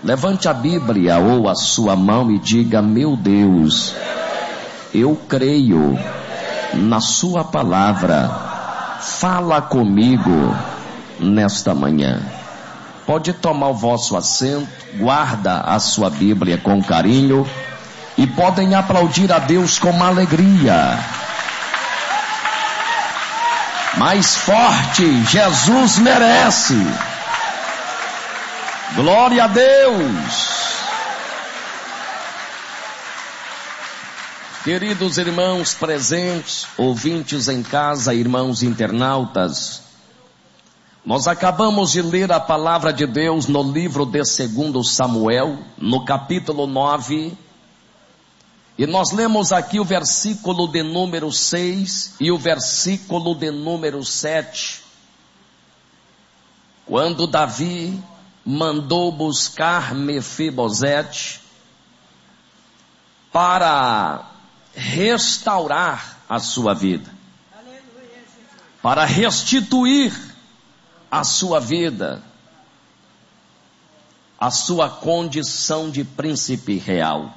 Levante a Bíblia ou a sua mão e diga: meu Deus, eu creio na sua palavra, fala comigo nesta manhã. Pode tomar o vosso assento, guarda a sua Bíblia com carinho e podem aplaudir a Deus com alegria. Mais forte, Jesus merece. Glória a Deus. Queridos irmãos presentes, ouvintes em casa, irmãos internautas, nós acabamos de ler a palavra de Deus no livro de 2 Samuel, no capítulo 9, e nós lemos aqui o versículo de número 6 e o versículo de número 7, quando Davi mandou buscar Mefibosete para restaurar a sua vida, para restituir a sua vida, a sua condição de príncipe real.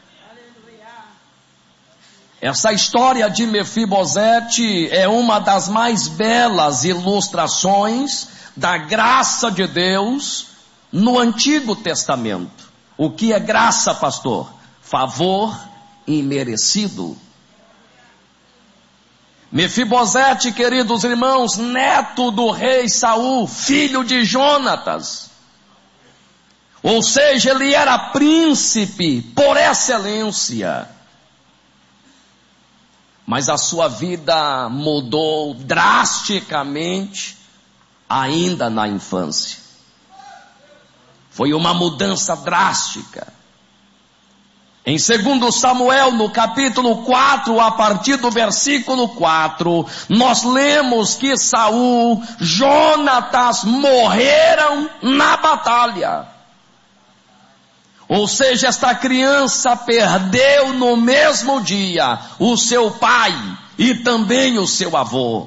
Essa história de Mefibosete é uma das mais belas ilustrações da graça de Deus no Antigo Testamento. O que é graça, pastor? Favor imerecido. Mefibosete, queridos irmãos, neto do rei Saul, filho de Jonatas. Ou seja, ele era príncipe por excelência. Mas a sua vida mudou drasticamente ainda na infância. Foi uma mudança drástica. Em 2 Samuel, no capítulo 4, a partir do versículo 4, nós lemos que Saul, Jonatas morreram na batalha. Ou seja, esta criança perdeu no mesmo dia o seu pai e também o seu avô.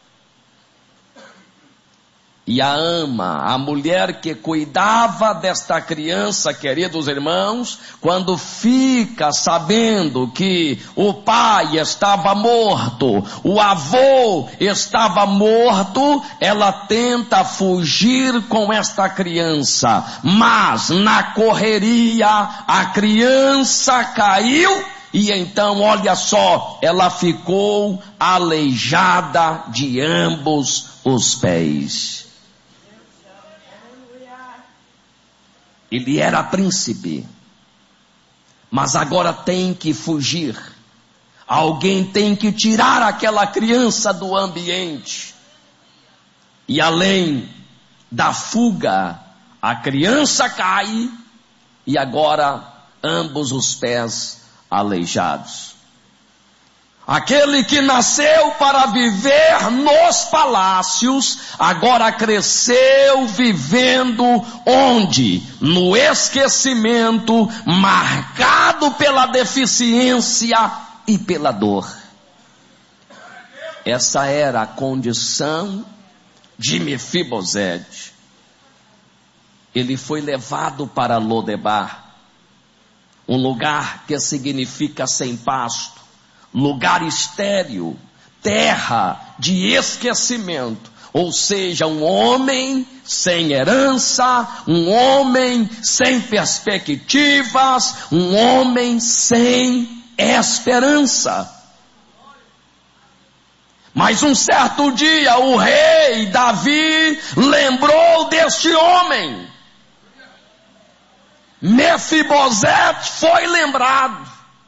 E a ama, a mulher que cuidava desta criança, queridos irmãos, quando fica sabendo que o pai estava morto, o avô estava morto, ela tenta fugir com esta criança, mas na correria a criança caiu e então, olha só, ela ficou aleijada de ambos os pés. Ele era príncipe, mas agora tem que fugir. Alguém tem que tirar aquela criança do ambiente. E além da fuga, a criança cai e agora ambos os pés aleijados. Aquele que nasceu para viver nos palácios, agora cresceu vivendo onde? No esquecimento, marcado pela deficiência e pela dor. Essa era a condição de Mefibosete. Ele foi levado para Lodebar, um lugar que significa sem pasto, lugar estéril, terra de esquecimento, ou seja, um homem sem herança, um homem sem perspectivas, um homem sem esperança. Mas um certo dia o rei Davi lembrou deste homem. Mefibosete foi lembrado.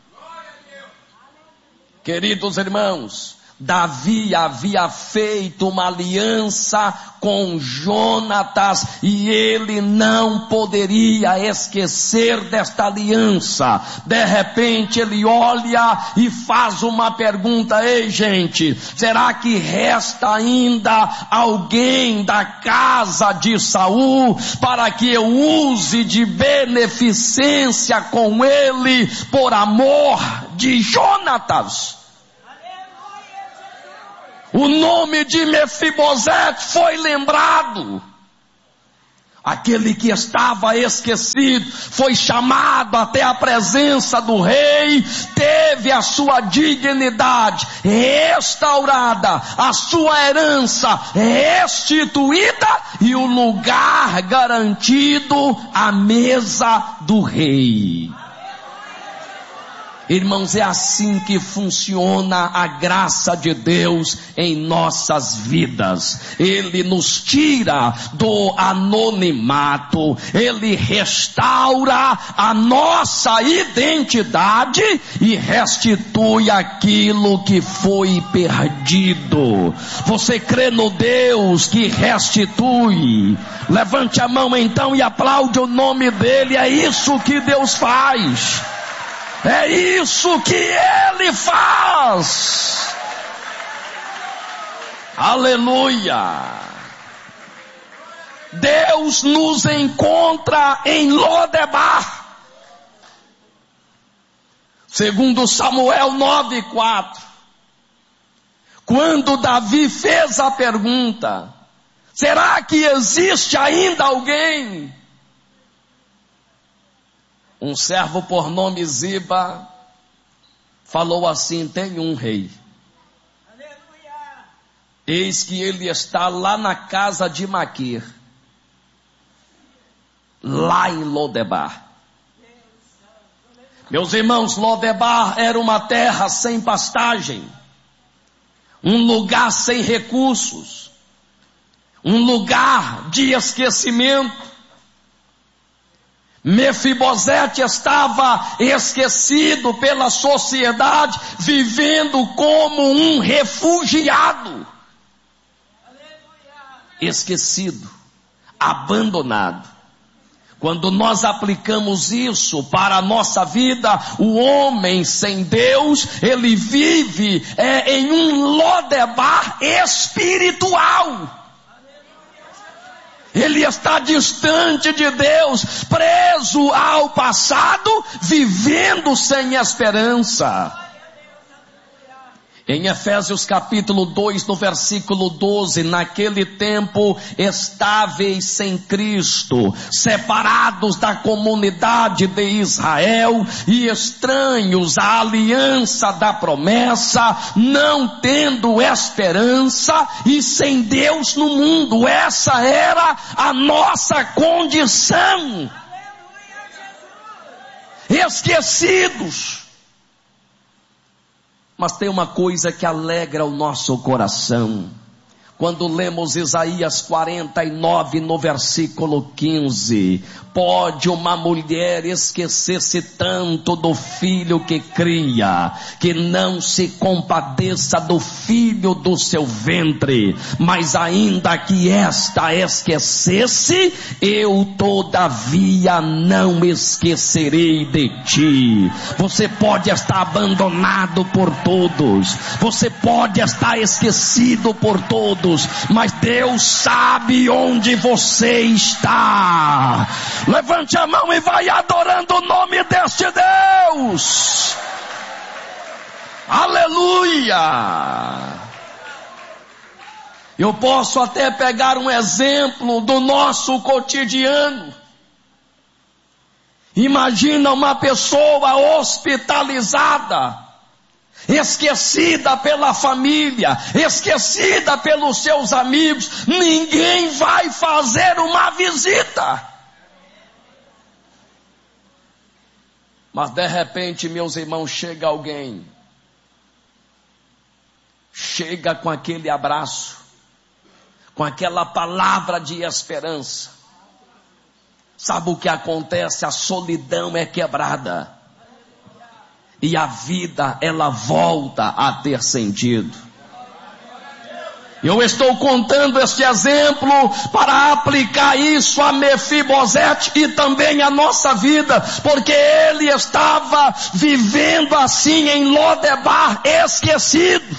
Queridos irmãos, Davi havia feito uma aliança com Jonatas e ele não poderia esquecer desta aliança. De repente ele olha e faz uma pergunta: ei gente, será que resta ainda alguém da casa de Saul para que eu use de beneficência com ele por amor de Jonatas? O nome de Mefibosete foi lembrado. Aquele que estava esquecido foi chamado até a presença do rei, teve a sua dignidade restaurada, a sua herança restituída e o lugar garantido à mesa do rei. Irmãos, é assim que funciona a graça de Deus em nossas vidas. Ele nos tira do anonimato, Ele restaura a nossa identidade e restitui aquilo que foi perdido. Você crê no Deus que restitui? Levante a mão então e aplaude o nome dEle. É isso que Deus faz. É isso que Ele faz. Aleluia. Deus nos encontra em Lodebar. Segundo Samuel 9:4. Quando Davi fez a pergunta: será que existe ainda alguém? Um servo por nome Ziba falou assim: tem um rei. Aleluia. Eis que ele está lá na casa de Maquir, lá em Lodebar. Meus irmãos, Lodebar era uma terra sem pastagem, um lugar sem recursos, um lugar de esquecimento. Mefibosete estava esquecido pela sociedade, vivendo como um refugiado. Esquecido, abandonado. Quando nós aplicamos isso para a nossa vida, o homem sem Deus, ele vive em um Lodebar espiritual. Ele está distante de Deus, preso ao passado, vivendo sem esperança. Em Efésios capítulo 2, no versículo 12, naquele tempo estáveis sem Cristo, separados da comunidade de Israel e estranhos à aliança da promessa, não tendo esperança e sem Deus no mundo. Essa era a nossa condição. Esquecidos. Mas tem uma coisa que alegra o nosso coração. Quando lemos Isaías 49 no versículo 15, pode uma mulher esquecer-se tanto do filho que cria, que não se compadeça do filho do seu ventre, mas ainda que esta esquecesse, eu todavia não esquecerei de ti. Você pode estar abandonado por todos, você pode estar esquecido por todos, mas Deus sabe onde você está. Levante a mão e vai adorando o nome deste Deus. Aleluia. Eu posso até pegar um exemplo do nosso cotidiano. Imagina uma pessoa hospitalizada, esquecida pela família, esquecida pelos seus amigos, ninguém vai fazer uma visita. Mas de repente, meus irmãos, chega alguém, chega com aquele abraço, com aquela palavra de esperança. Sabe o que acontece? A solidão é quebrada. E a vida, ela volta a ter sentido. Eu estou contando este exemplo para aplicar isso a Mefibosete e também a nossa vida, porque ele estava vivendo assim em Lodebar, esquecido.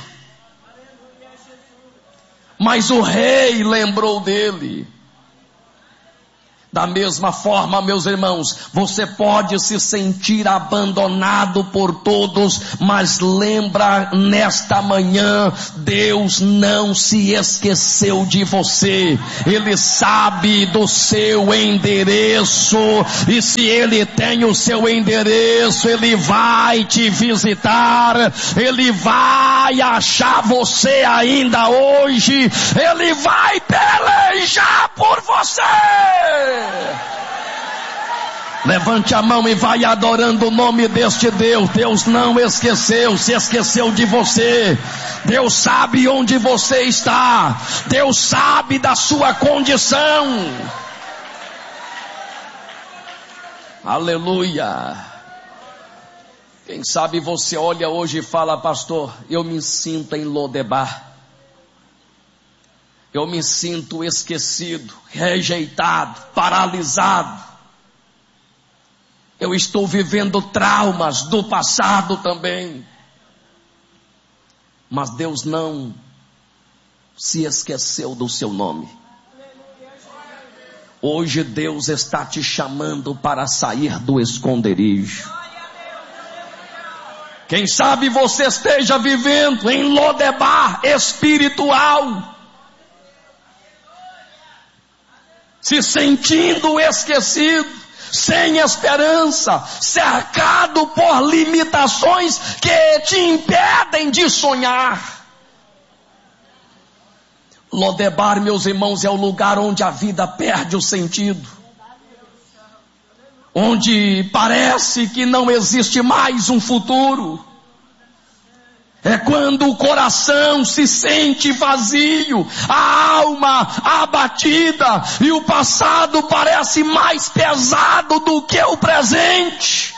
Mas o rei lembrou dele. Da mesma forma, meus irmãos, você pode se sentir abandonado por todos, mas lembra nesta manhã, Deus não se esqueceu de você. Ele sabe do seu endereço, e se Ele tem o seu endereço, Ele vai te visitar, Ele vai achar você ainda hoje, Ele vai pelejar por você. Levante a mão e vai adorando o nome deste Deus. Deus não esqueceu, se esqueceu de você. Deus sabe onde você está. Deus sabe da sua condição. Aleluia. Quem sabe você olha hoje e fala: pastor, eu me sinto em Lodebar. Eu me sinto esquecido, rejeitado, paralisado. Eu estou vivendo traumas do passado também. Mas Deus não se esqueceu do seu nome. Hoje Deus está te chamando para sair do esconderijo. Quem sabe você esteja vivendo em Lodebar espiritual, se sentindo esquecido, sem esperança, cercado por limitações que te impedem de sonhar. Lodebar, meus irmãos, é o lugar onde a vida perde o sentido, onde parece que não existe mais um futuro. É quando o coração se sente vazio, a alma abatida, e o passado parece mais pesado do que o presente.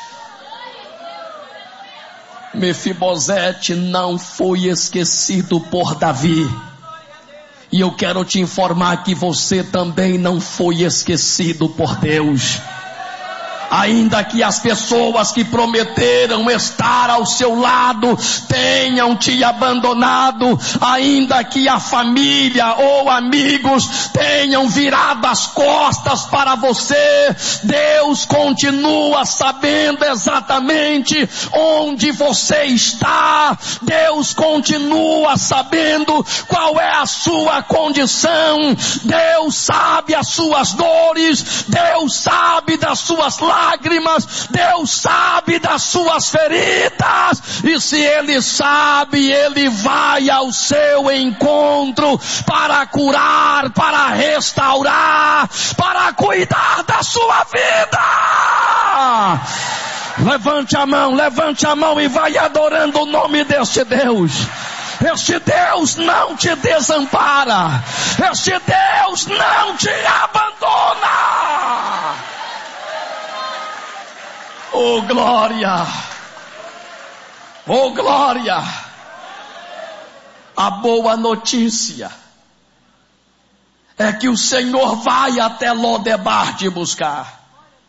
Mefibosete não foi esquecido por Davi. E eu quero te informar que você também não foi esquecido por Deus. Ainda que as pessoas que prometeram estar ao seu lado tenham te abandonado, ainda que a família ou amigos tenham virado as costas para você, Deus continua sabendo exatamente onde você está. Deus continua sabendo qual é a sua condição. Deus sabe as suas dores, Deus sabe das suas lágrimas, Deus sabe das suas feridas, e se Ele sabe, Ele vai ao seu encontro para curar, para restaurar, para cuidar da sua vida. Levante a mão e vai adorando o nome deste Deus. Este Deus não te desampara, este Deus não te abandona. Oh glória, oh glória. A boa notícia é que o Senhor vai até Lodebar te buscar.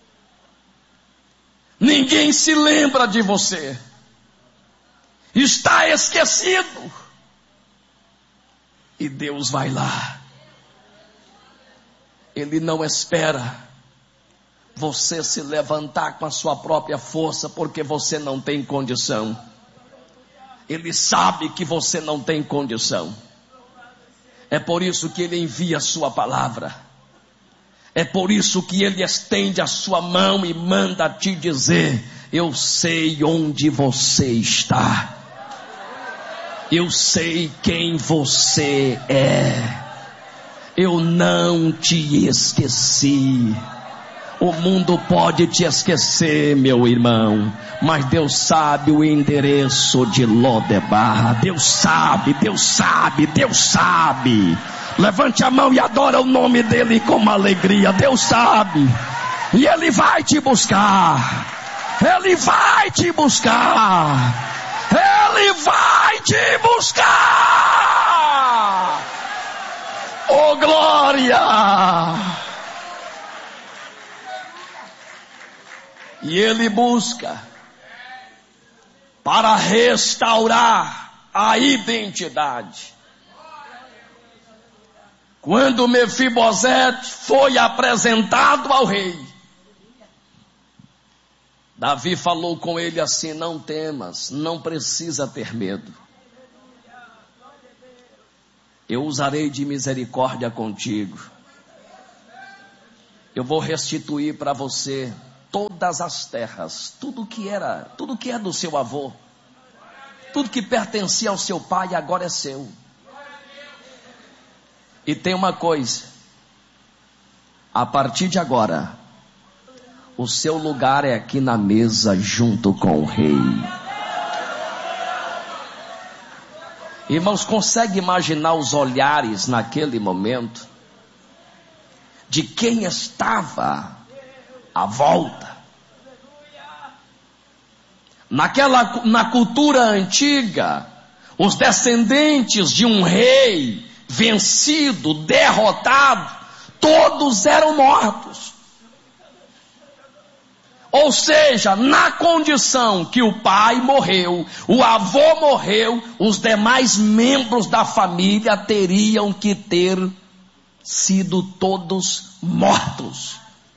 Ninguém se lembra de você, está esquecido, e Deus vai lá. Ele não espera você se levantar com a sua própria força, porque você não tem condição. Ele sabe que você não tem condição. É por isso que Ele envia a sua palavra. É por isso que Ele estende a sua mão e manda te dizer: eu sei onde você está. Eu sei quem você é. Eu não te esqueci. O mundo pode te esquecer, meu irmão, mas Deus sabe o endereço de Lodebar. Deus sabe, Deus sabe, Deus sabe. Levante a mão e adora o nome dele com alegria. Deus sabe, e Ele vai te buscar. Ele vai te buscar. Ele vai te buscar. Oh glória! E Ele busca para restaurar a identidade. Quando Mefibosete foi apresentado ao rei, Davi falou com ele assim: não temas, não precisa ter medo. Eu usarei de misericórdia contigo. Eu vou restituir para você todas as terras, tudo que é do seu avô, tudo que pertencia ao seu pai agora é seu. E tem uma coisa: a partir de agora, o seu lugar é aqui na mesa junto com o rei. Irmãos, consegue imaginar os olhares naquele momento de quem estava à volta? Na cultura antiga, os descendentes de um rei vencido, derrotado, todos eram mortos. Ou seja, na condição que o pai morreu, o avô morreu, os demais membros da família teriam que ter sido todos mortos.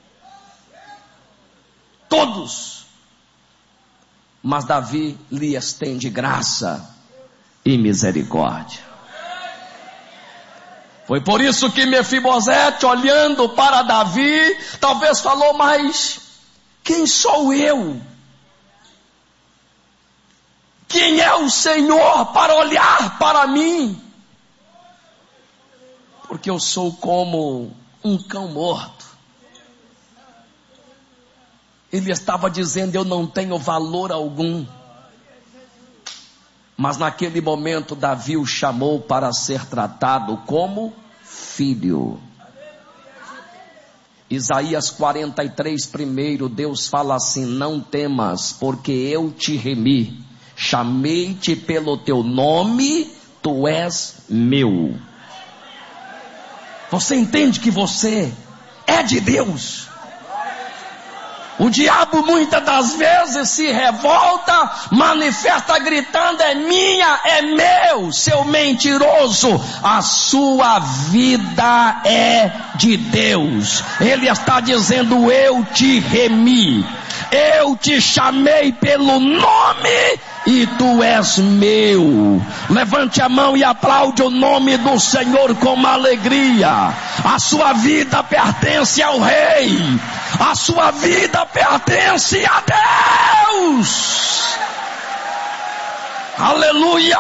Todos. Mas Davi lhe estende graça e misericórdia. Foi por isso que Mefibosete, olhando para Davi, talvez falou: mas quem sou eu? Quem é o Senhor para olhar para mim? Porque eu sou como um cão morto. Ele estava dizendo: eu não tenho valor algum. Mas naquele momento Davi o chamou para ser tratado como filho. Isaías 43, primeiro, Deus fala assim: não temas, porque eu te remi, chamei-te pelo teu nome, tu és meu. Você entende que você é de Deus? O diabo muitas das vezes se revolta, manifesta gritando: é minha, é meu, seu mentiroso. A sua vida é de Deus. Ele está dizendo: eu te remi, eu te chamei pelo nome e tu és meu. Levante a mão e aplaude o nome do Senhor com alegria. A sua vida pertence ao Rei. A sua vida pertence a Deus. Aleluia.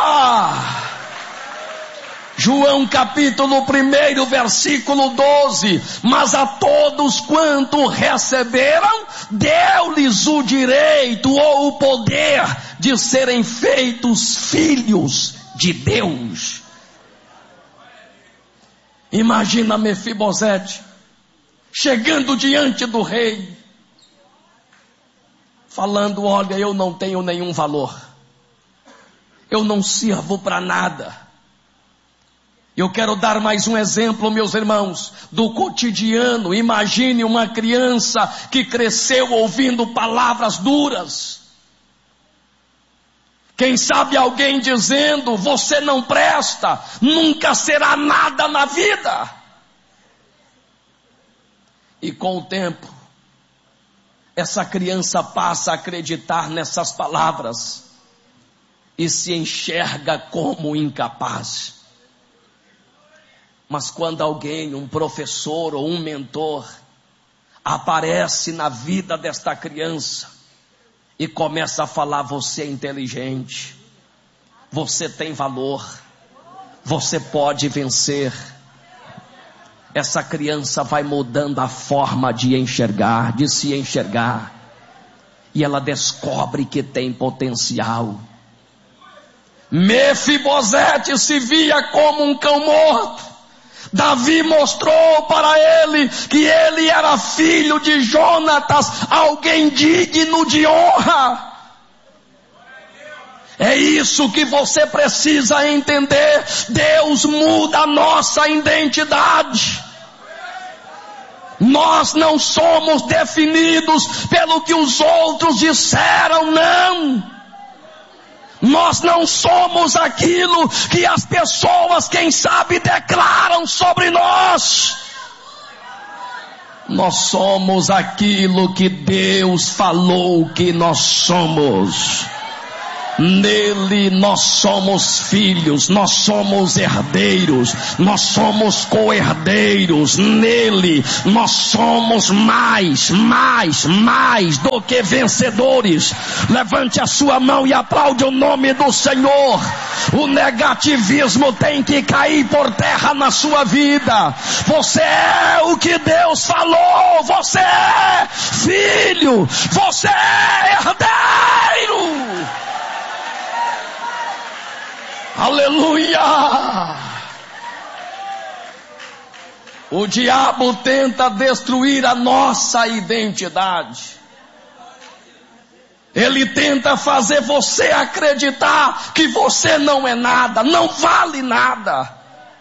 João capítulo 1, versículo 12. Mas a todos quanto receberam, deu-lhes o direito ou o poder de serem feitos filhos de Deus. Imagina Mefibosete chegando diante do rei, falando: olha, eu não tenho nenhum valor, eu não sirvo para nada. Eu quero dar mais um exemplo, meus irmãos, do cotidiano. Imagine uma criança que cresceu ouvindo palavras duras. Quem sabe alguém dizendo: você não presta, nunca será nada na vida. E com o tempo, essa criança passa a acreditar nessas palavras e se enxerga como incapaz. Mas quando alguém, um professor ou um mentor, aparece na vida desta criança e começa a falar: você é inteligente, você tem valor, você pode vencer. Essa criança vai mudando a forma de enxergar, de se enxergar. E ela descobre que tem potencial. Mefibosete se via como um cão morto. Davi mostrou para ele que ele era filho de Jonatas, alguém digno de honra. É isso que você precisa entender. Deus muda a nossa identidade. Nós não somos definidos pelo que os outros disseram, não. Nós não somos aquilo que as pessoas, quem sabe, declaram sobre nós. Nós somos aquilo que Deus falou que nós somos. Nele nós somos filhos, nós somos herdeiros, nós somos co-herdeiros. Nele nós somos mais do que vencedores. Levante a sua mão e aplaude o nome do Senhor. O negativismo tem que cair por terra na sua vida. Você é o que Deus falou, você é filho, você é herdeiro. Aleluia! O diabo tenta destruir a nossa identidade. Ele tenta fazer você acreditar que você não é nada, não vale nada.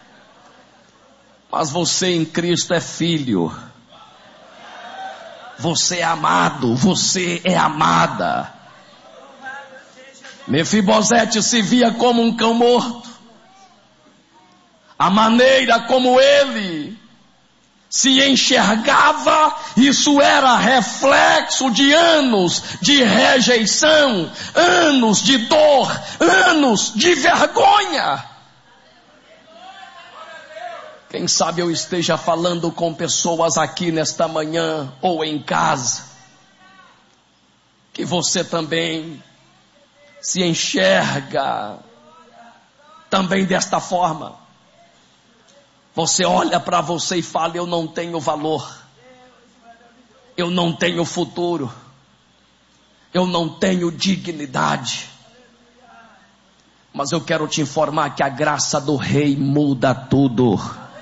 Mas você em Cristo é filho. Você é amado, você é amada. Mefibosete se via como um cão morto. A maneira como ele se enxergava, isso era reflexo de anos de rejeição, anos de dor, anos de vergonha. Quem sabe eu esteja falando com pessoas aqui nesta manhã ou em casa, que você também se enxerga também desta forma. Você olha para você e fala: eu não tenho valor, eu não tenho futuro, eu não tenho dignidade. Mas eu quero te informar que a graça do rei muda tudo.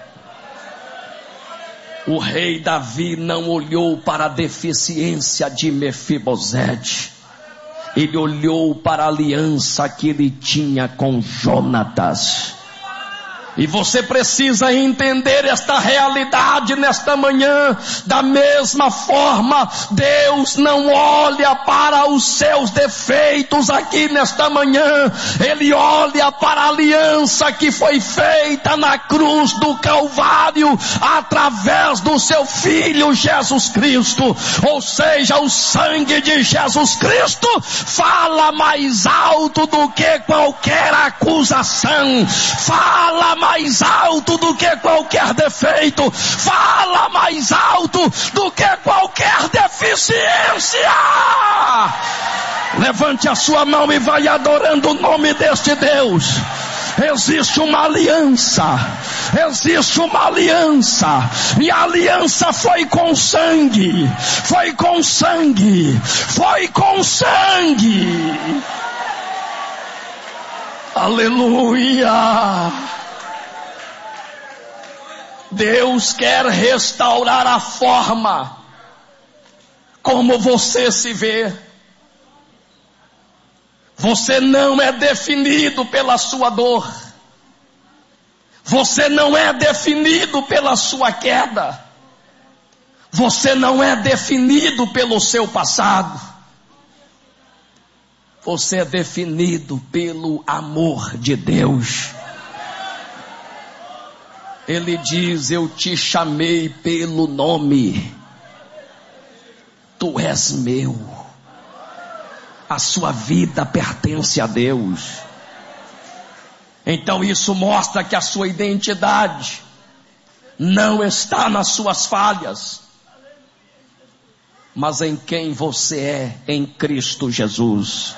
O rei Davi não olhou para a deficiência de Mefibosete. Ele olhou para a aliança que ele tinha com Jonatas. E você precisa entender esta realidade nesta manhã. Da mesma forma, Deus não olha para os seus defeitos aqui nesta manhã. Ele olha para a aliança que foi feita na cruz do Calvário, através do seu Filho Jesus Cristo. Ou seja, o sangue de Jesus Cristo fala mais alto do que qualquer acusação. Fala mais alto do que qualquer defeito, fala mais alto do que qualquer deficiência. Levante a sua mão e vai adorando o nome deste Deus. Existe uma aliança, e a aliança foi com sangue, foi com sangue. Aleluia! Deus quer restaurar a forma como você se vê. Você não é definido pela sua dor. Você não é definido pela sua queda. Você não é definido pelo seu passado. Você é definido pelo amor de Deus. Ele diz: eu te chamei pelo nome. Tu és meu. A sua vida pertence a Deus. Então isso mostra que a sua identidade não está nas suas falhas, mas em quem você é em Cristo Jesus.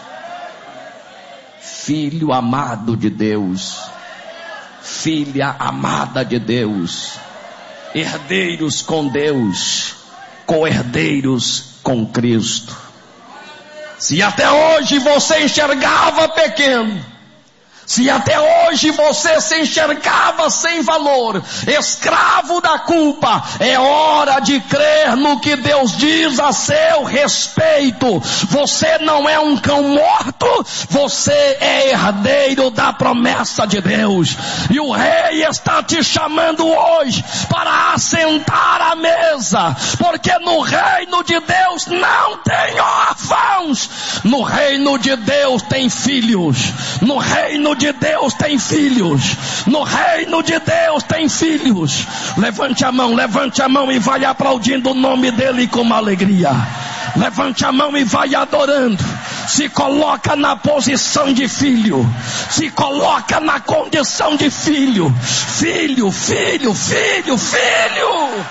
Filho amado de Deus, filha amada de Deus, herdeiros com Deus, co-herdeiros com Cristo. Se até hoje você enxergava pequeno, se até hoje você se enxergava sem valor, escravo da culpa, é hora de crer no que Deus diz a seu respeito. Você não é um cão morto, você é herdeiro da promessa de Deus. E o rei está te chamando hoje para assentar à mesa, porque no reino de Deus não tem órfão, irmãos, no reino de Deus tem filhos. No reino de Deus tem filhos. No reino de Deus tem filhos. Levante a mão e vai aplaudindo o nome dele com uma alegria. Levante a mão e vai adorando. Se coloca na posição de filho. Se coloca na condição de filho. Filho, filho, filho, filho.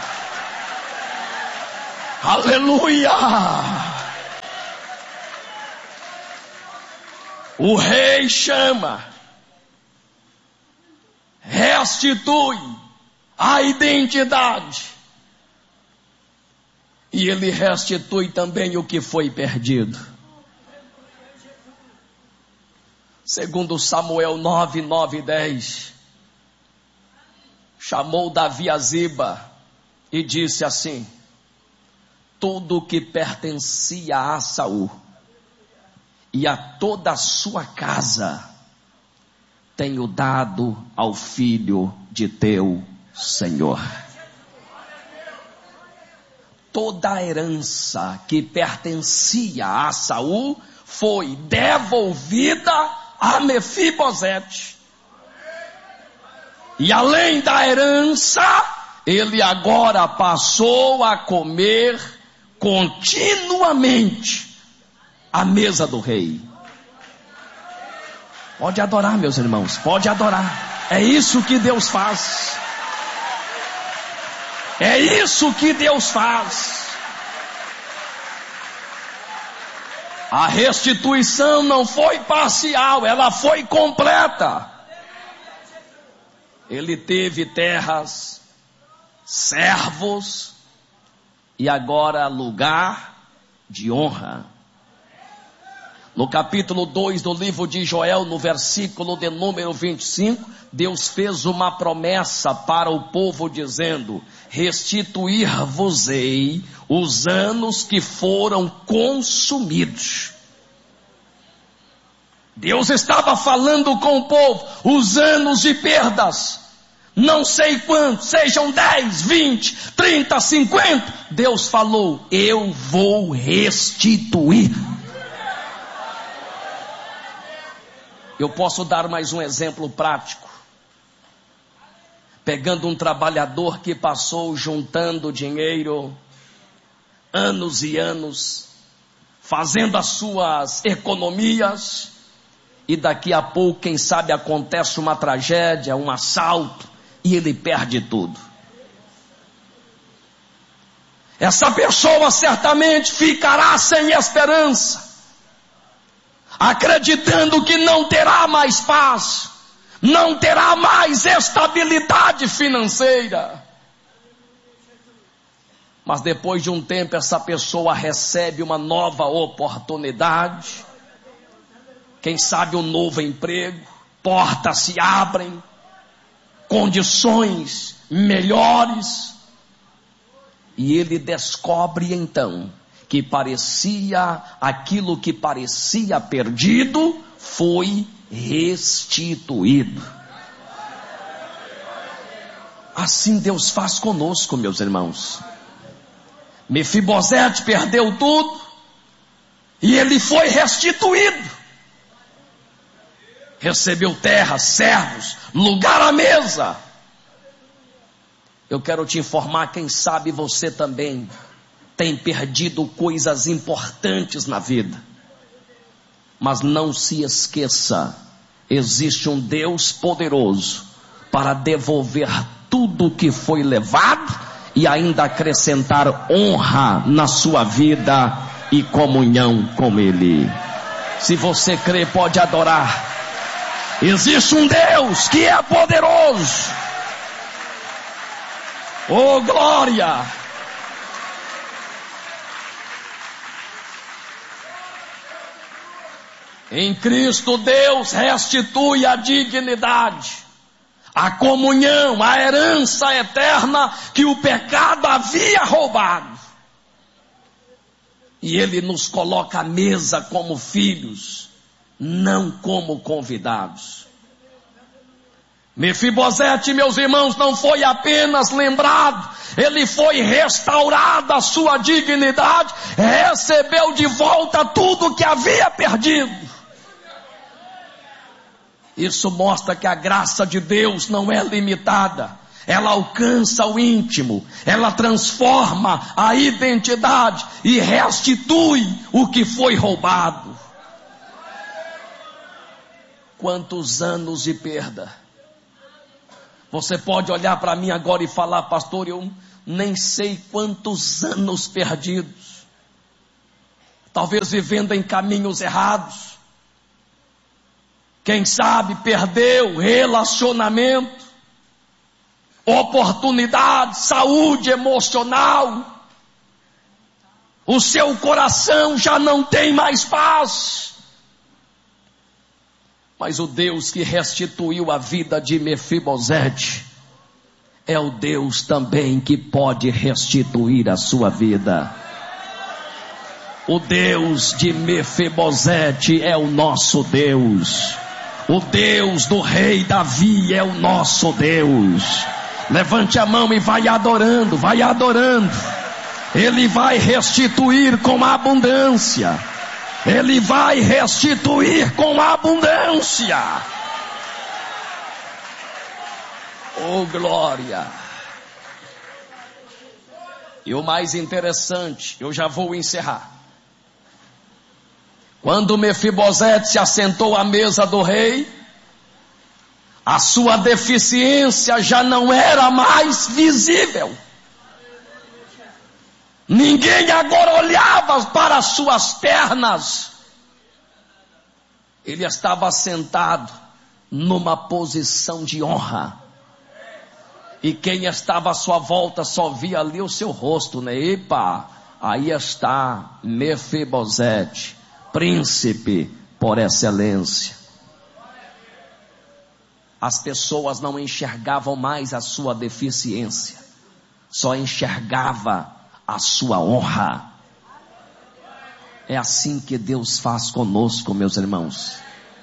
Aleluia. O rei chama, restitui a identidade. E ele restitui também o que foi perdido. Segundo Samuel 9, 9 e 10, chamou Davi a Ziba e disse assim: tudo o que pertencia a Saul e a toda a sua casa tenho dado ao filho de teu Senhor. Toda a herança que pertencia a Saul foi devolvida a Mefibosete. E além da herança, ele agora passou a comer continuamente à mesa do rei. Pode adorar, meus irmãos, pode adorar. É isso que Deus faz. É isso que Deus faz. A restituição não foi parcial, ela foi completa. Ele teve terras, servos e agora lugar de honra. No capítulo 2 do livro de Joel, no versículo de número 25, Deus fez uma promessa para o povo dizendo: restituir-vos-ei os anos que foram consumidos. Deus estava falando com o povo, os anos de perdas, não sei quantos, sejam 10, 20, 30, 50, Deus falou: eu vou restituir. Eu posso dar mais um exemplo prático. Pegando um trabalhador que passou juntando dinheiro, anos e anos, fazendo as suas economias, e daqui a pouco, quem sabe, acontece uma tragédia, um assalto, e ele perde tudo. Essa pessoa certamente ficará sem esperança, acreditando que não terá mais paz, não terá mais estabilidade financeira. Mas depois de um tempo, essa pessoa recebe uma nova oportunidade, quem sabe um novo emprego, portas se abrem, condições melhores, e ele descobre então que aquilo que parecia perdido foi restituído. Assim Deus faz conosco, meus irmãos. Mefibosete perdeu tudo e ele foi restituído. Recebeu terra, servos, lugar à mesa. Eu quero te informar, quem sabe você também tem perdido coisas importantes na vida. Mas não se esqueça, existe um Deus poderoso para devolver tudo que foi levado e ainda acrescentar honra na sua vida e comunhão com Ele. Se você crê, pode adorar. Existe um Deus que é poderoso. Oh, glória! Em Cristo Deus restitui a dignidade, a comunhão, a herança eterna que o pecado havia roubado. E Ele nos coloca à mesa como filhos, não como convidados. Mefibosete, meus irmãos, não foi apenas lembrado, ele foi restaurado a sua dignidade, recebeu de volta tudo que havia perdido. Isso mostra que a graça de Deus não é limitada, ela alcança o íntimo, ela transforma a identidade e restitui o que foi roubado. Quantos anos de perda! Você pode olhar para mim agora e falar: pastor, eu nem sei quantos anos perdidos. Talvez vivendo em caminhos errados. Quem sabe perdeu relacionamento, oportunidade, saúde emocional. O seu coração já não tem mais paz. Mas o Deus que restituiu a vida de Mefibosete é o Deus também que pode restituir a sua vida. O Deus de Mefibosete é o nosso Deus. O Deus do rei Davi é o nosso Deus. Levante a mão e vai adorando, vai adorando. Ele vai restituir com abundância. Ele vai restituir com abundância. Oh, glória! E o mais interessante, eu já vou encerrar. Quando Mefibosete se assentou à mesa do rei, a sua deficiência já não era mais visível. Ninguém agora olhava para as suas pernas. Ele estava sentado numa posição de honra. E quem estava à sua volta só via ali o seu rosto, né? Epa, aí está Mefibosete, príncipe por excelência. As pessoas não enxergavam mais a sua deficiência, só enxergava a sua honra. É assim que Deus faz conosco, meus irmãos.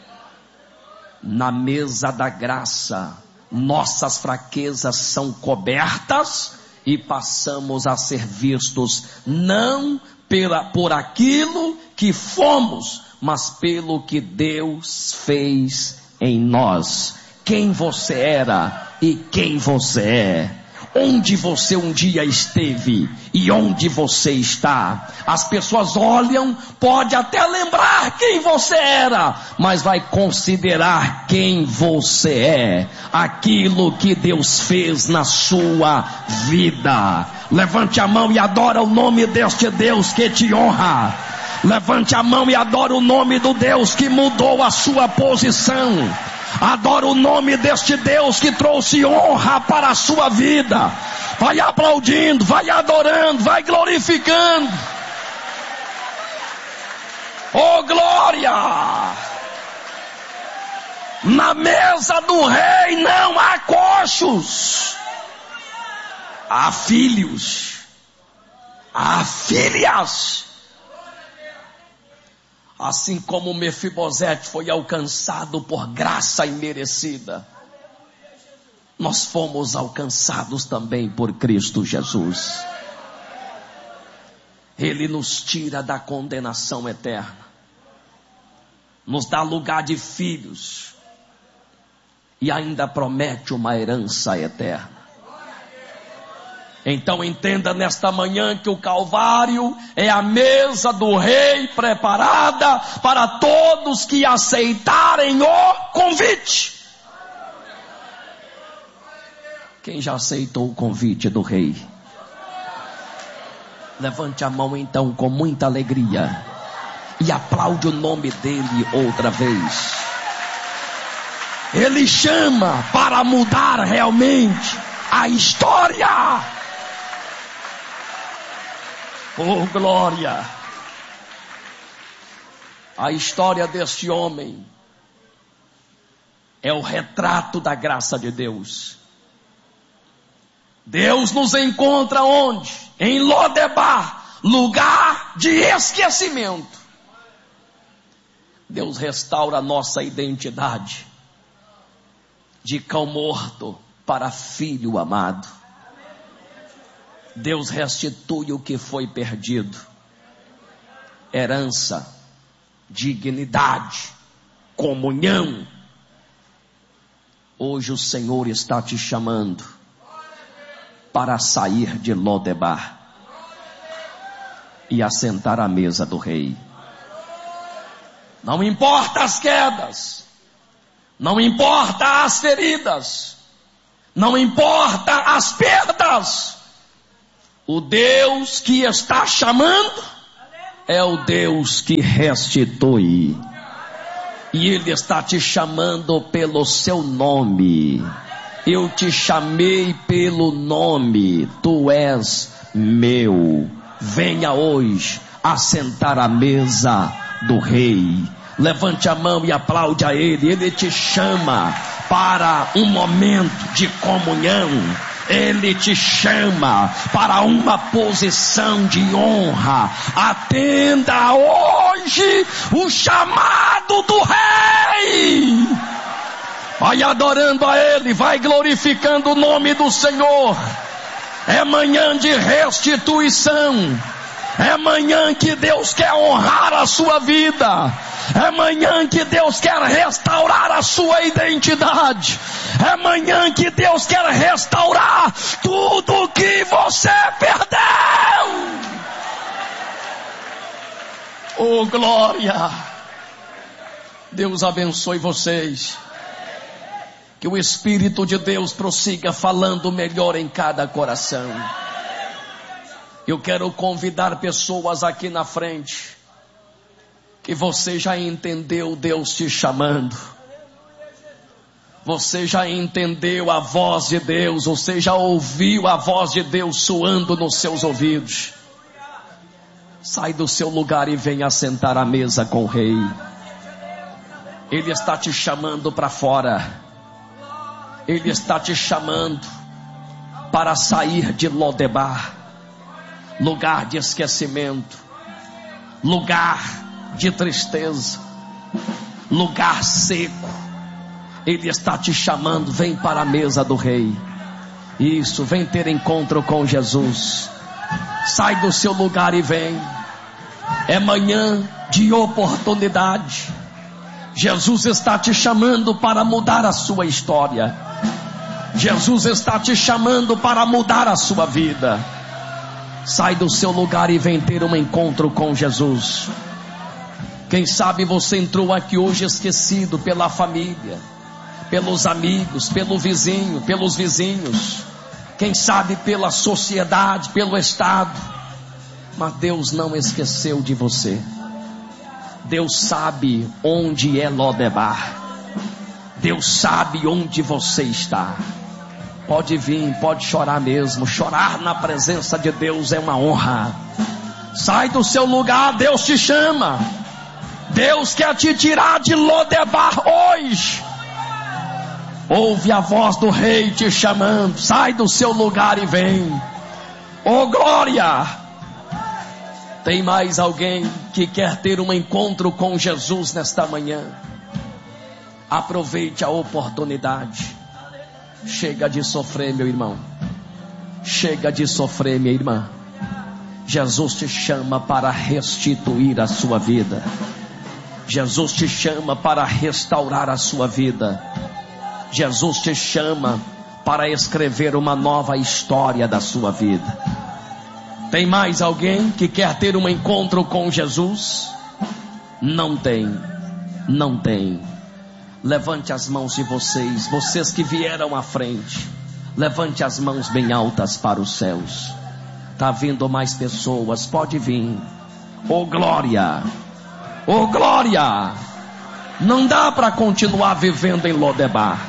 Na mesa da graça, nossas fraquezas são cobertas e passamos a ser vistos não por aquilo que fomos, mas pelo que Deus fez em nós. Quem você era e quem você é. Onde você um dia esteve e onde você está. As pessoas olham, pode até lembrar quem você era, mas vai considerar quem você é, aquilo que Deus fez na sua vida. Levante a mão e adora o nome deste Deus que te honra. Levante a mão e adora o nome do Deus que mudou a sua posição. Adora o nome deste Deus que trouxe honra para a sua vida. Vai aplaudindo, vai adorando, vai glorificando. Oh, glória! Na mesa do rei não há coxos. Há filhos. Há filhas. Assim como Mefibosete foi alcançado por graça imerecida, nós fomos alcançados também por Cristo Jesus. Ele nos tira da condenação eterna, nos dá lugar de filhos e ainda promete uma herança eterna. Então entenda nesta manhã que o Calvário é a mesa do rei preparada para todos que aceitarem o convite. Quem já aceitou o convite do rei? Levante a mão então com muita alegria e aplaude o nome dele outra vez. Ele chama para mudar realmente a história. Oh, glória! A história deste homem é o retrato da graça de Deus. Deus nos encontra onde? Em Lodebar, lugar de esquecimento. Deus restaura a nossa identidade. de cão morto para filho amado. Deus restitui o que foi perdido: herança, dignidade, comunhão. Hoje o Senhor está te chamando para sair de Lodebar e assentar à mesa do rei. Não importa as quedas, não importa as feridas, não importa as perdas, o Deus que está chamando é o Deus que restitui. E Ele está te chamando pelo seu nome. Eu te chamei pelo nome, tu és meu. Venha hoje assentar à mesa do rei. Levante a mão e aplaude a Ele. Ele te chama para um momento de comunhão. Ele te chama para uma posição de honra. Atenda hoje o chamado do rei. Vai adorando a Ele, vai glorificando o nome do Senhor. É manhã de restituição. É manhã que Deus quer honrar a sua vida. É manhã que Deus quer restaurar a sua identidade. É manhã que Deus quer restaurar tudo que você perdeu. Oh, glória! Deus abençoe vocês. Que o Espírito de Deus prossiga falando melhor em cada coração. Eu quero convidar pessoas aqui na frente, que você já entendeu Deus te chamando. Você já entendeu a voz de Deus, você já ouviu a voz de Deus soando nos seus ouvidos. Sai do seu lugar e venha sentar à mesa com o rei. Ele está te chamando para fora. Ele está te chamando para sair de Lodebar, lugar de esquecimento, lugar de tristeza, lugar seco. Ele está te chamando, vem para a mesa do rei. Isso, vem ter encontro com Jesus. Sai do seu lugar e vem. É manhã de oportunidade. Jesus está te chamando para mudar a sua história. Jesus está te chamando para mudar a sua vida. Sai do seu lugar e vem ter um encontro com Jesus. Quem sabe você entrou aqui hoje esquecido pela família, pelos amigos, pelo vizinho, pelos vizinhos. Quem sabe pela sociedade, pelo Estado. Mas Deus não esqueceu de você. Deus sabe onde é Lodebar. Deus sabe onde você está. Pode vir, pode chorar mesmo. Chorar na presença de Deus é uma honra. Sai do seu lugar, Deus te chama. Deus quer te tirar de Lodebar hoje. Ouve a voz do rei te chamando. Sai do seu lugar e vem. Oh, glória! Tem mais alguém que quer ter um encontro com Jesus nesta manhã? Aproveite a oportunidade. Chega de sofrer, meu irmão. Chega de sofrer, minha irmã. Jesus te chama para restituir a sua vida. Jesus te chama para restaurar a sua vida. Jesus te chama para escrever uma nova história da sua vida. Tem mais alguém que quer ter um encontro com Jesus? Não tem. Não tem. Levante as mãos de vocês, vocês que vieram à frente. Levante as mãos bem altas para os céus. Está vindo mais pessoas, pode vir. Oh, glória! Oh, glória! Não dá para continuar vivendo em Lodebar.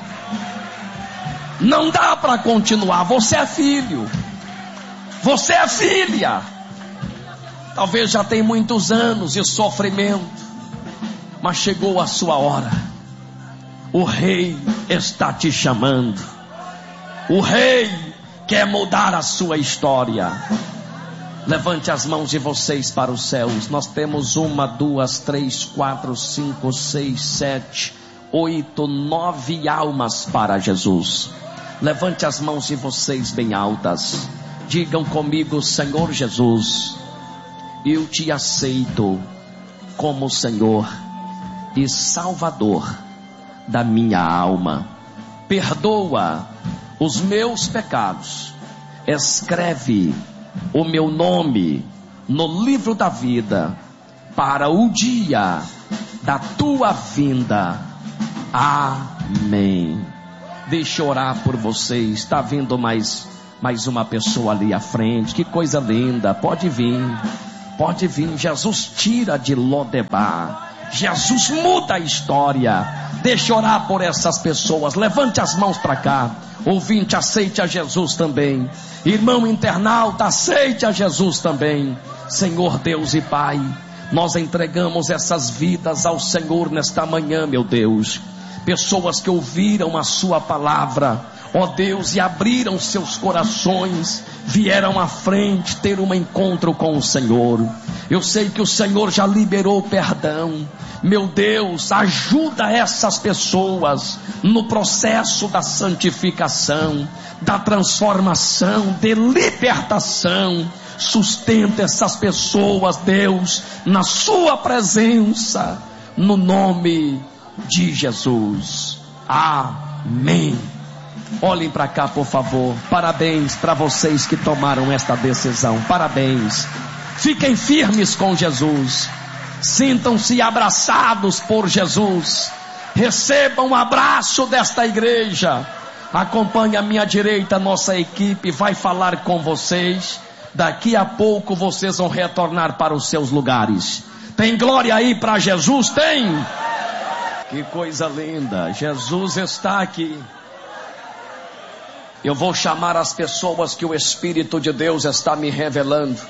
Não dá para continuar. Você é filho. Você é filha. Talvez já tem muitos anos de sofrimento, mas chegou a sua hora. O rei está te chamando. O rei quer mudar a sua história. Levante as mãos de vocês para os céus. Nós temos 1, 2, 3, 4, 5, 6, 7, 8, 9 almas para Jesus. Levante as mãos de vocês bem altas. Digam comigo: Senhor Jesus, eu te aceito como Senhor e Salvador da minha alma. Perdoa os meus pecados. Escreve o meu nome no livro da vida para o dia da tua vinda. Amém. Deixa eu orar por vocês. Está vindo mais uma pessoa ali à frente. Que coisa linda. Pode vir. Pode vir. Jesus tira de Lodebar. Jesus muda a história. Deixa eu orar por essas pessoas. Levante as mãos para cá. Ouvinte, aceite a Jesus também. Irmão internauta, aceite a Jesus também. Senhor Deus e Pai, nós entregamos essas vidas ao Senhor nesta manhã, meu Deus. Pessoas que ouviram a sua palavra, ó Deus, e abriram seus corações, vieram à frente ter um encontro com o Senhor. Eu sei que o Senhor já liberou perdão. Meu Deus, ajuda essas pessoas no processo da santificação, da transformação, de libertação. Sustenta essas pessoas, Deus, na sua presença, no nome de Jesus. Amém. Olhem para cá, por favor. Parabéns para vocês que tomaram esta decisão. Parabéns. Fiquem firmes com Jesus. Sintam-se abraçados por Jesus. Recebam um abraço desta igreja. Acompanhe à minha direita, nossa equipe vai falar com vocês. Daqui a pouco vocês vão retornar para os seus lugares. Tem glória aí para Jesus? Tem? Que coisa linda. Jesus está aqui. Eu vou chamar as pessoas que o Espírito de Deus está me revelando.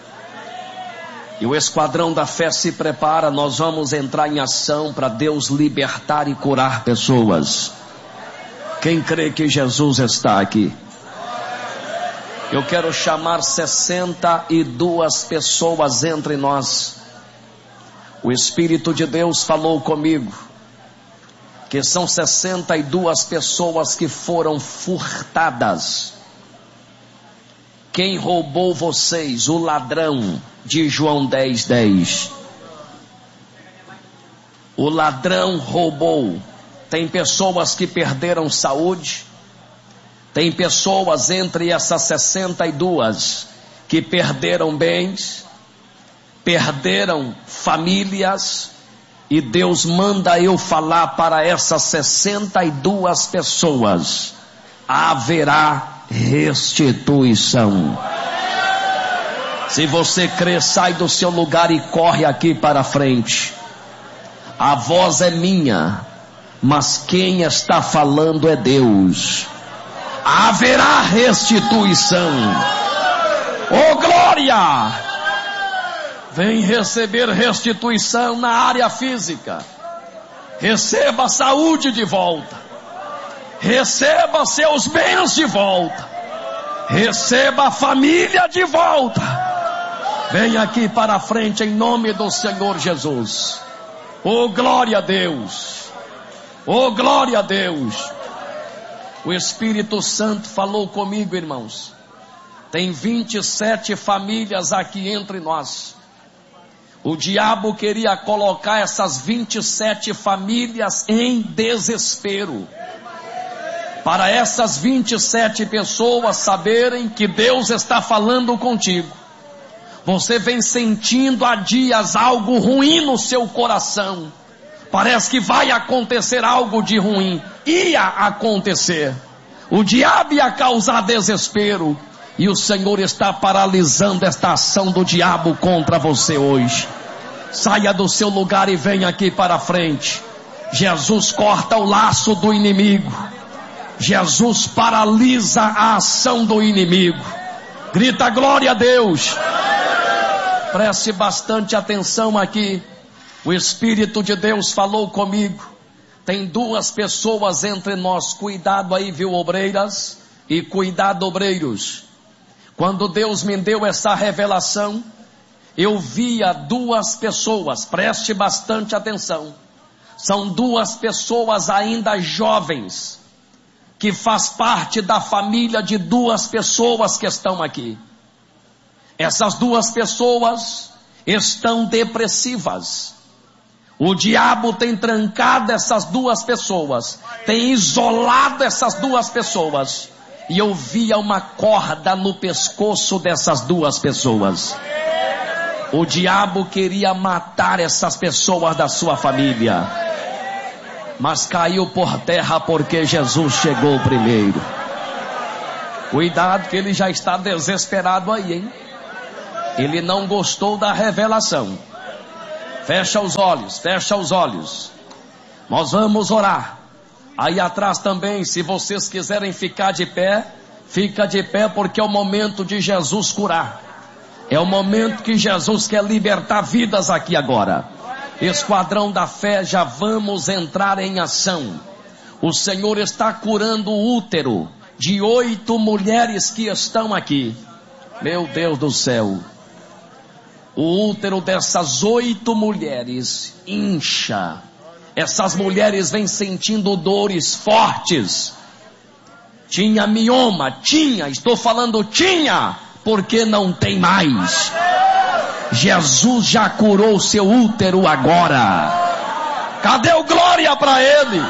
E o esquadrão da fé se prepara. Nós vamos entrar em ação para Deus libertar e curar pessoas. Quem crê que Jesus está aqui? Eu quero chamar 62 pessoas entre nós. O Espírito de Deus falou comigo que são 62 pessoas que foram furtadas. Quem roubou vocês? O ladrão de João 10:10. O ladrão roubou. Tem pessoas que perderam saúde. Tem pessoas entre essas 62 que perderam bens, perderam famílias, e Deus manda eu falar para essas 62 pessoas: haverá restituição. Se você crê, sai do seu lugar e corre aqui para frente. A voz é minha, mas quem está falando é Deus. Haverá restituição. Oh glória! Vem receber restituição na área física. Receba a saúde de volta. Receba seus bens de volta. Receba a família de volta. Vem aqui para a frente em nome do Senhor Jesus. Oh glória a Deus. Oh glória a Deus. O Espírito Santo falou comigo, irmãos. Tem 27 famílias aqui entre nós. O diabo queria colocar essas 27 famílias em desespero. Para essas 27 pessoas saberem que Deus está falando contigo. Você vem sentindo há dias algo ruim no seu coração. Parece que vai acontecer algo de ruim. Ia acontecer. O diabo ia causar desespero. E o Senhor está paralisando esta ação do diabo contra você hoje. Saia do seu lugar e venha aqui para a frente. Jesus corta o laço do inimigo. Jesus paralisa a ação do inimigo. Grita glória a Deus. Preste bastante atenção aqui. O Espírito de Deus falou comigo. Tem 2 pessoas entre nós. Cuidado aí, viu, obreiras? E cuidado, obreiros. Quando Deus me deu essa revelação, eu via 2 pessoas. Preste bastante atenção. São duas pessoas ainda jovens, que faz parte da família de duas pessoas que estão aqui. Essas duas pessoas estão depressivas. O diabo tem trancado essas duas pessoas, tem isolado essas duas pessoas. E eu via uma corda no pescoço dessas duas pessoas. O diabo queria matar essas pessoas da sua família, mas caiu por terra porque Jesus chegou primeiro. Cuidado que ele já está desesperado aí, hein? Ele não gostou da revelação. Fecha os olhos, fecha os olhos. Nós vamos orar. Aí atrás também, se vocês quiserem ficar de pé, fica de pé, porque é o momento de Jesus curar. É o momento que Jesus quer libertar vidas aqui agora. Esquadrão da Fé, já vamos entrar em ação. O Senhor está curando o útero de 8 mulheres que estão aqui. Meu Deus do céu. O útero dessas 8 mulheres incha. Essas mulheres vêm sentindo dores fortes. Tinha mioma, estou falando tinha, porque não tem mais. Jesus já curou o seu útero agora. Cadê o glória para ele?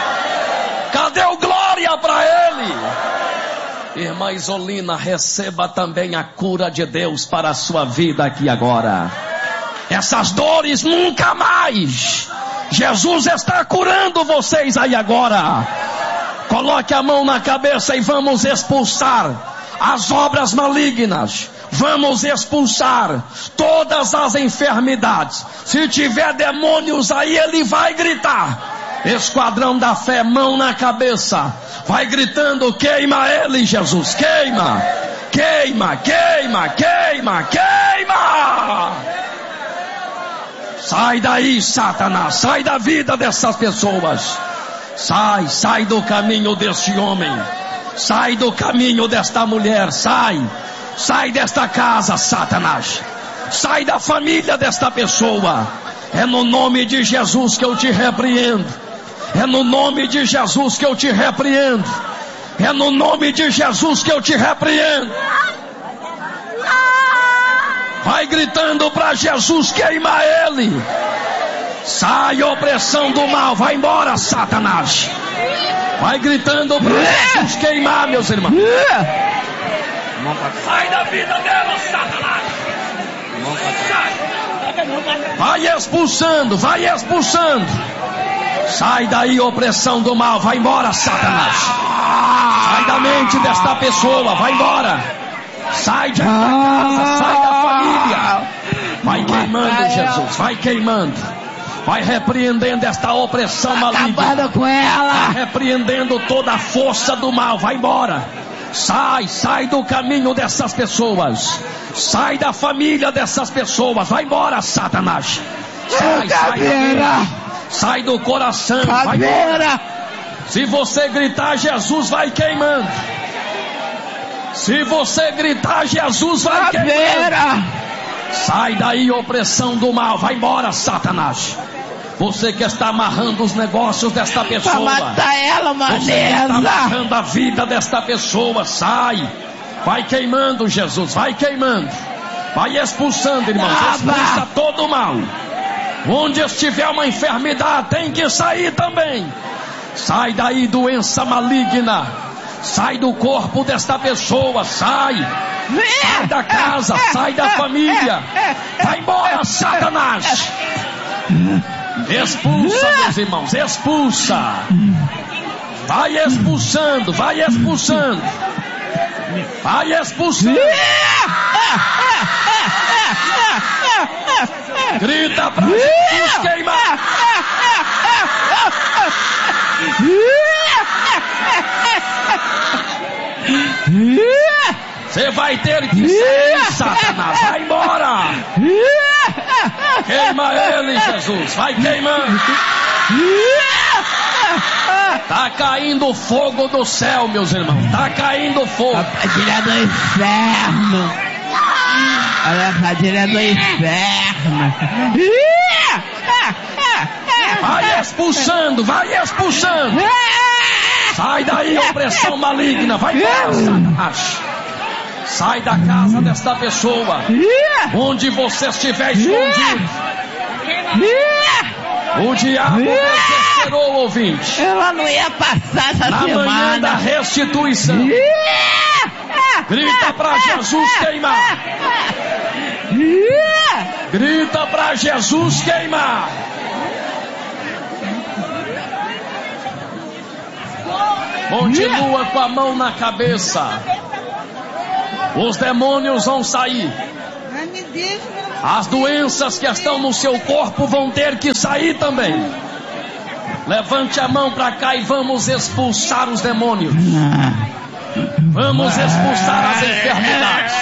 Cadê o glória para ele? Irmã Isolina, receba também a cura de Deus para a sua vida aqui agora. Essas dores nunca mais. Jesus está curando vocês aí agora. Coloque a mão na cabeça e vamos expulsar as obras malignas. Vamos expulsar todas as enfermidades. Se tiver demônios aí, ele vai gritar. Esquadrão da Fé, mão na cabeça. Vai gritando, queima ele, Jesus, queima. Queima, queima, queima, queima. Sai daí, Satanás, sai da vida dessas pessoas. Sai do caminho deste homem. Sai do caminho desta mulher, sai desta casa, Satanás. Sai da família desta pessoa. É no nome de Jesus que eu te repreendo. É no nome de Jesus que eu te repreendo. É no nome de Jesus que eu te repreendo. Vai gritando para Jesus, queima ele. Sai, opressão do mal, vai embora, Satanás. Vai gritando para Jesus queimar, meus irmãos. Sai da vida dela, Satanás. Vai expulsando, vai expulsando. Sai daí, opressão do mal, vai embora, Satanás. Sai da mente desta pessoa, vai embora. Sai de casa, sai da família. Vai queimando, Jesus, vai queimando. Vai repreendendo esta opressão maligna. Acabando com ela. Vai repreendendo toda a força do mal, vai embora. Sai do caminho dessas pessoas. Sai da família dessas pessoas, vai embora, Satanás. Sai do coração, vai embora. Se você gritar, Jesus vai queimando. Se você gritar, Jesus vai queimando. Sai daí, opressão do mal, vai embora, Satanás. Você que está amarrando os negócios desta pessoa. Mata ela, você que está amarrando a vida desta pessoa, sai. Vai queimando, Jesus, vai queimando. Vai expulsando, irmãos, expulsa todo o mal. Onde estiver uma enfermidade, tem que sair também. Sai daí, doença maligna. Sai do corpo desta pessoa, sai. Sai da casa, sai da família. Vai embora, Satanás. Expulsa, meus irmãos, expulsa. Vai expulsando, vai expulsando. Vai expulsando. Grita pra Jesus queimar. Você vai ter que sair, Satanás, vai embora. Queima ele, Jesus, vai queimando. Tá caindo fogo do céu, meus irmãos, tá caindo fogo. A padilha do inferno. Olha a padilha do inferno. Vai expulsando, vai expulsando. Sai daí, opressão maligna, vai embora, Satanás. Sai da casa desta pessoa, onde você estiver escondido. O diabo desesperou, ouvinte. Ela não ia passar essa na semana. manhã da restituição. Grita pra Jesus queimar. Grita pra Jesus queimar. Continua com a mão na cabeça. Os demônios vão sair. As doenças que estão no seu corpo vão ter que sair também. Levante a mão para cá e vamos expulsar os demônios. Vamos expulsar as enfermidades.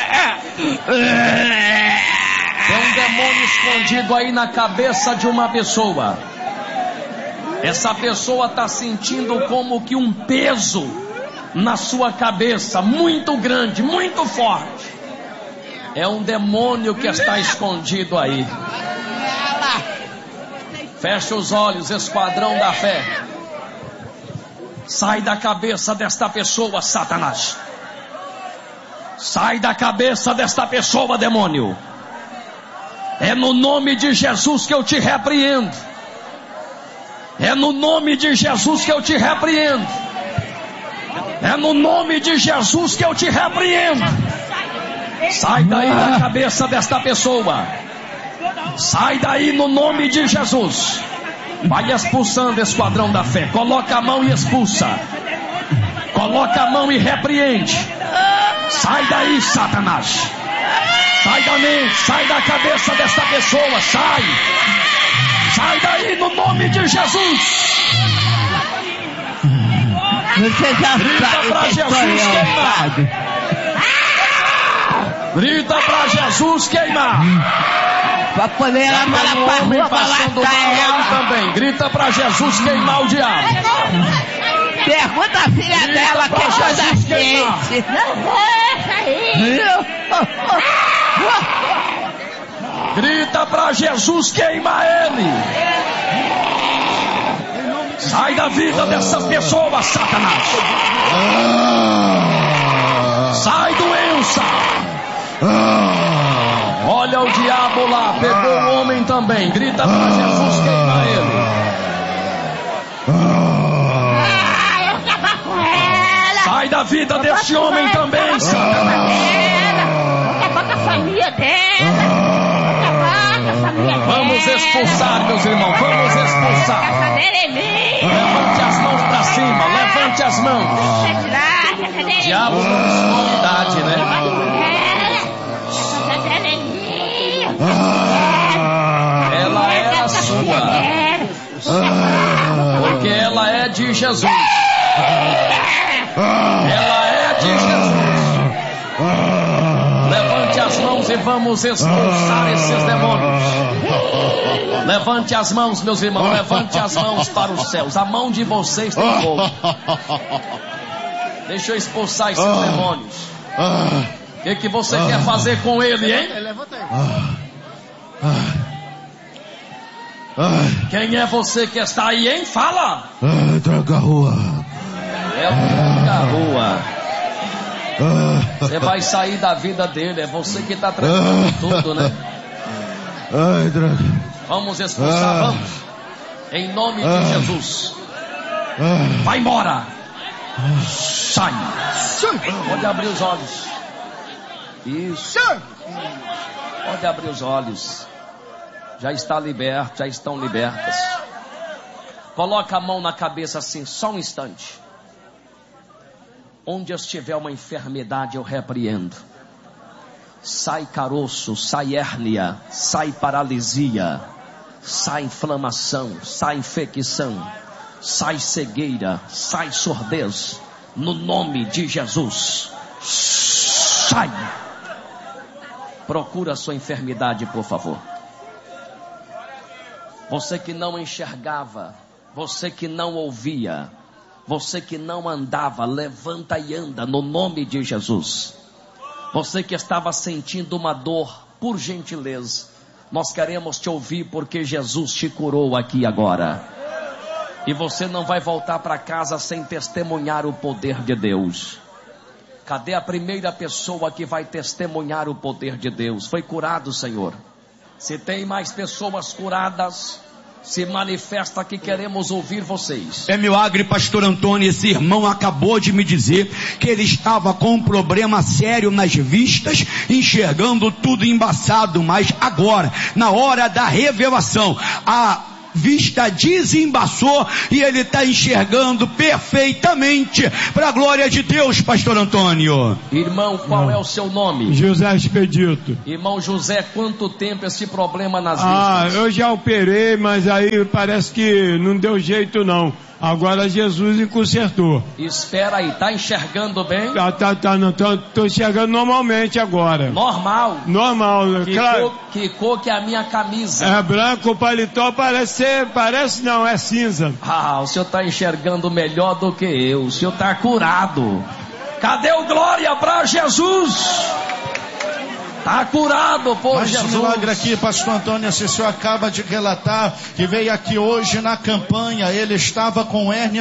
Tem um demônio escondido aí na cabeça de uma pessoa. Essa pessoa está sentindo como que um peso na sua cabeça, muito grande, muito forte. É um demônio que está escondido aí. Feche os olhos, esquadrão da fé. Sai da cabeça desta pessoa, Satanás. Sai da cabeça desta pessoa, demônio. É no nome de Jesus que eu te repreendo. É no nome de Jesus que eu te repreendo. É no nome de Jesus que eu te repreendo. Sai daí da cabeça desta pessoa. Sai daí no nome de Jesus. Vai expulsando, esquadrão da fé. Coloca a mão e expulsa. Coloca a mão e repreende. Sai daí, Satanás. Sai da mente, sai da cabeça desta pessoa. Sai. Sai daí no nome de Jesus. Você já grita pra Jesus queimar. Grita pra Jesus queimar. Pra poder ela mandar pra rua pra matar ela também. Grita pra Jesus queimar o diabo. Pergunta a filha grita dela que é da gente. Não deixa aí. Grita pra Jesus queimar ele. Sai da vida dessas pessoas, Satanás. Sai, doença. Olha o diabo lá, pegou o homem também. Grita pra Jesus queimar ele. Eu tava com ela. Sai da vida deste homem também, Satanás. Acabou com a família dela. Vamos expulsar, meus irmãos, vamos expulsar. Levante as mãos pra cima, levante as mãos. Diabo não esconde idade, né? Ela é a sua, porque ela é de Jesus. Ela é de Jesus. Levante as mãos e vamos expulsar esses demônios. Levante as mãos, meus irmãos. Levante as mãos para os céus. A mão de vocês tem fogo. Deixa eu expulsar esses demônios. O que você quer fazer com ele, hein? Quem é você que está aí, hein? Fala! Tranca-rua. É o tranca-rua. Você vai sair da vida dele. É você que está trancando tudo, né? Vamos expulsar, vamos. Em nome de Jesus. Vai embora. Sai. Pode abrir os olhos. Isso. Pode abrir os olhos. Já está liberto, já estão libertas. Coloca a mão na cabeça assim, só um instante. Onde estiver uma enfermidade, eu repreendo. Sai caroço, sai hérnia, sai paralisia, sai inflamação, sai infecção, sai cegueira, sai surdez. No nome de Jesus. Sai. Procura a sua enfermidade, por favor. Você que não enxergava, você que não ouvia, você que não andava, levanta e anda no nome de Jesus. Você que estava sentindo uma dor, por gentileza, nós queremos te ouvir porque Jesus te curou aqui agora. E você não vai voltar para casa sem testemunhar o poder de Deus. Cadê a primeira pessoa que vai testemunhar o poder de Deus? Foi curado, Senhor. Se tem mais pessoas curadas, se manifesta que queremos ouvir vocês. É milagre, pastor Antônio. Esse irmão acabou de me dizer que ele estava com um problema sério nas vistas, enxergando tudo embaçado, mas agora, na hora da revelação, a vista desembaçou e ele está enxergando perfeitamente, para a glória de Deus, pastor Antônio. Irmão, qual é o seu nome? José Expedito. Irmão José, quanto tempo esse problema nas vistas? Eu já operei, mas aí parece que não deu jeito não. Agora Jesus me consertou. Espera aí, tá enxergando bem? Tô enxergando normalmente agora. Normal? Normal, claro. Que cor que é a minha camisa? É branco, o paletó parece não, é cinza. O senhor tá enxergando melhor do que eu, o senhor tá curado. Cadê o glória pra Jesus? Tá curado por mais Jesus. Um milagre aqui, pastor Antônio. Esse senhor acaba de relatar que veio aqui hoje na campanha. Ele estava com hérnia